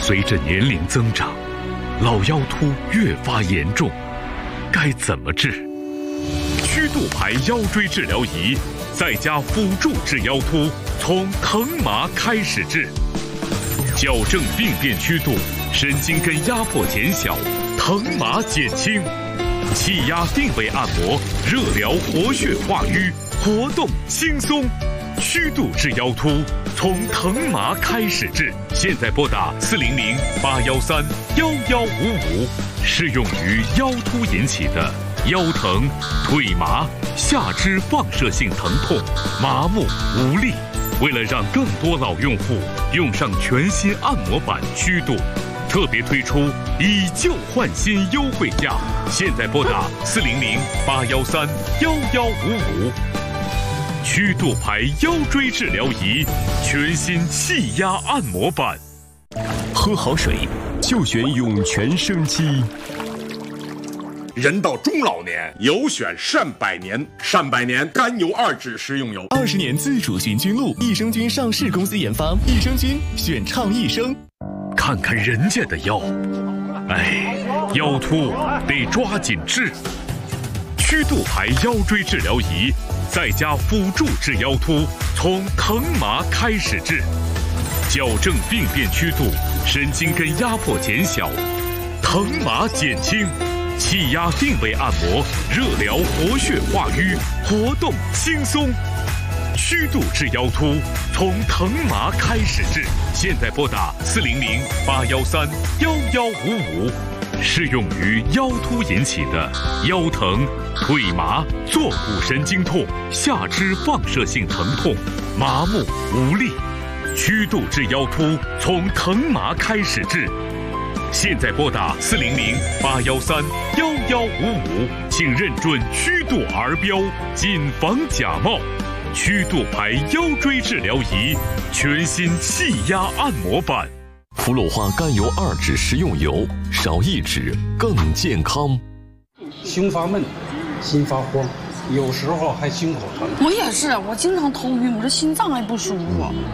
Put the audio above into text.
随着年龄增长，老腰突越发严重，该怎么治？曲度牌腰椎治疗仪在家辅助治腰突，从疼麻开始治，矫正病变曲度，神经根压迫减小，疼麻减轻，气压定位按摩，热疗活血化瘀，活动轻松。曲度治腰突，从疼麻开始治。现在拨打400-813-1155，适用于腰突引起的腰疼、腿麻、下肢放射性疼痛、麻木无力。为了让更多老用户用上全新按摩板曲度，特别推出以旧换新优惠价。现在拨打400-813-1155。曲度牌腰椎治疗仪，全新气压按摩板。 喝好水就选涌泉生机。 人到中老年，有选善百年。善百年甘油2酯食用油 ，20年自主寻菌露，益生菌上市公司研发，益生菌选畅益生。 看看人家的腰，腰突得抓紧治。曲度牌腰椎治疗仪在家辅助治腰突，从疼麻开始治，矫正病变曲度，神经根压迫减小，疼麻减轻，气压定位按摩，热疗活血化瘀，活动轻松。曲度治腰突，从疼麻开始治。现在拨打400-813-1155，适用于腰突引起的腰疼、腿麻、坐骨神经痛、下肢放射性疼痛、麻木无力。曲度治腰突，从疼麻开始治。现在拨打400-813-1155，请认准曲度儿标，谨防假冒。曲度牌腰椎治疗仪，全新气压按摩板。 氟鲁化甘油2酯食用油，少1酯更健康。 胸发闷，心发慌，有时候还心口疼。 我也是，我经常头晕，我这心脏还不舒服。